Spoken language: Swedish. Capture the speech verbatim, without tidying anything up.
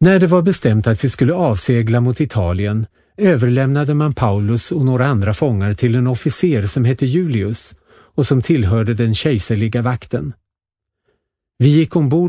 När det var bestämt att vi skulle avsegla mot Italien överlämnade man Paulus och några andra fångar till en officer som hette Julius och som tillhörde den kejserliga vakten. Vi gick ombord